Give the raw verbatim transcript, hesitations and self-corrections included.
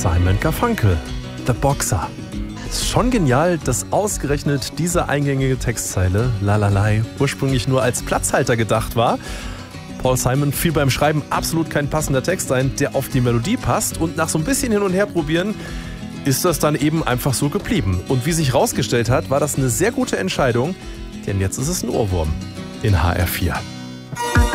Simon Garfunkel, The Boxer. Ist schon genial, dass ausgerechnet diese eingängige Textzeile, Lalalei, ursprünglich nur als Platzhalter gedacht war. Paul Simon fiel beim Schreiben absolut kein passender Text ein, der auf die Melodie passt, und nach so ein bisschen hin und her probieren ist das dann eben einfach so geblieben. Und wie sich rausgestellt hat, war das eine sehr gute Entscheidung, denn jetzt ist es ein Ohrwurm in H R vier.